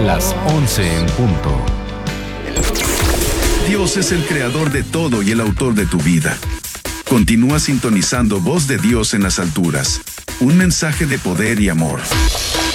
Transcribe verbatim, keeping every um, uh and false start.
las once en punto. Dios es el creador de todo y el autor de tu vida. Continúa sintonizando Voz de Dios en las alturas. Un mensaje de poder y amor.